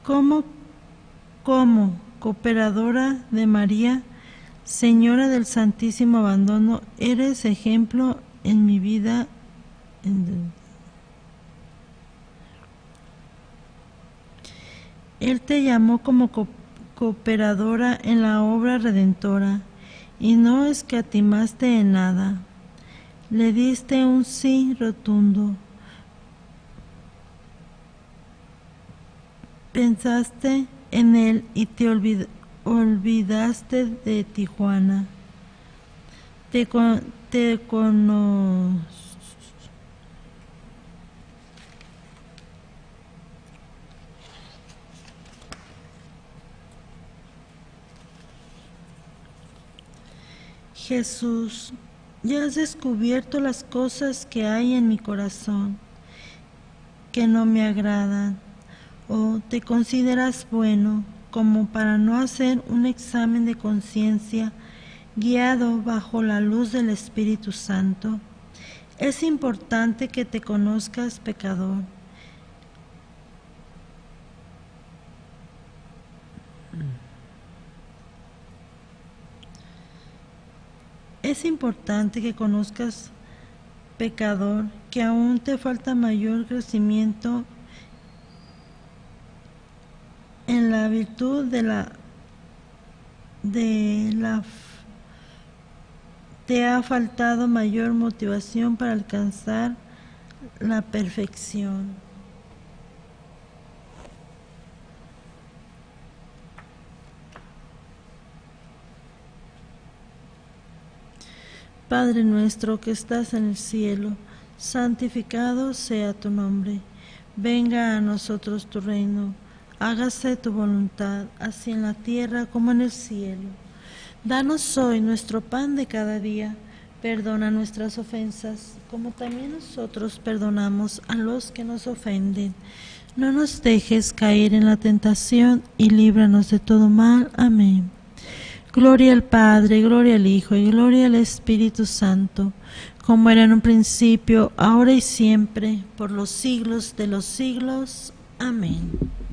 Como cooperadora de María, Señora del Santísimo Abandono, eres ejemplo en mi vida. Él te llamó como cooperadora en la obra redentora y no escatimaste en nada. Le diste un sí rotundo. Pensaste en él y te olvidaste de Tijuana. Jesús, ya has descubierto las cosas que hay en mi corazón que no me agradan, o te consideras bueno como para no hacer un examen de conciencia guiado bajo la luz del Espíritu Santo. Es importante que te conozcas pecador. Es importante que conozcas, pecador, que aún te falta mayor crecimiento en la virtud te ha faltado mayor motivación para alcanzar la perfección. Padre nuestro que estás en el cielo, santificado sea tu nombre. Venga a nosotros tu reino. Hágase tu voluntad, así en la tierra como en el cielo. Danos hoy nuestro pan de cada día. Perdona nuestras ofensas, como también nosotros perdonamos a los que nos ofenden. No nos dejes caer en la tentación y líbranos de todo mal. Amén. Gloria al Padre, gloria al Hijo y gloria al Espíritu Santo, como era en un principio, ahora y siempre, por los siglos de los siglos. Amén.